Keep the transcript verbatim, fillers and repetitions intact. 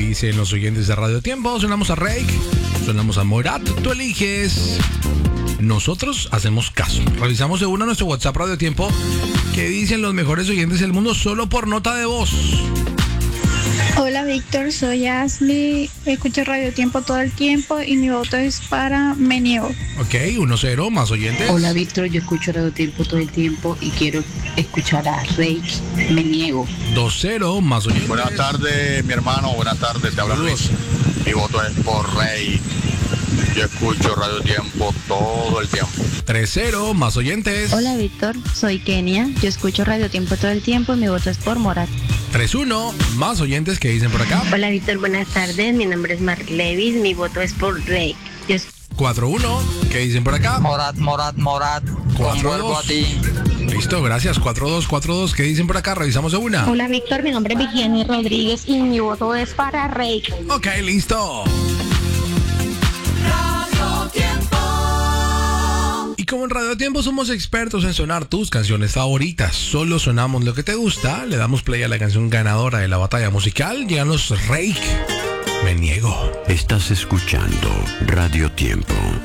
dicen los oyentes de Radio Tiempo. Sonamos a Reik, sonamos a Morat. Tú eliges. Nosotros hacemos caso. Revisamos de una nuestro WhatsApp Radio Tiempo. ¿Qué dicen los mejores oyentes del mundo solo por nota de voz? Hola Víctor, soy Ashley, escucho Radio Tiempo todo el tiempo y mi voto es para Me Niego. Ok, uno cero, más oyentes. Hola Víctor, yo escucho Radio Tiempo todo el tiempo y quiero escuchar a Rey, Me Niego. dos cero, más oyentes. Buenas tardes, mi hermano, buenas tardes, te habla Luis. Mi voto es por Rey. Yo escucho Radio Tiempo todo el tiempo. tres cero, más oyentes. Hola Víctor, soy Kenia, yo escucho Radio Tiempo todo el tiempo y mi voto es por Morat. tres uno, más oyentes que dicen por acá. Hola Víctor, buenas tardes, mi nombre es Mark Levis, mi voto es por Drake. Yo... cuatro uno, ¿qué dicen por acá? Morat, Morat, Morat, cuatro a ti. Listo, gracias, cuatro dos, cuatro dos, ¿qué dicen por acá? Revisamos de una. Hola Víctor, mi nombre es Virginia Rodríguez y mi voto es para Rey. Ok, listo. Y como en Radio Tiempo somos expertos en sonar tus canciones favoritas, solo sonamos lo que te gusta, le damos play a la canción ganadora de la batalla musical, llegan los Reik. Me Niego. Estás escuchando Radio Tiempo.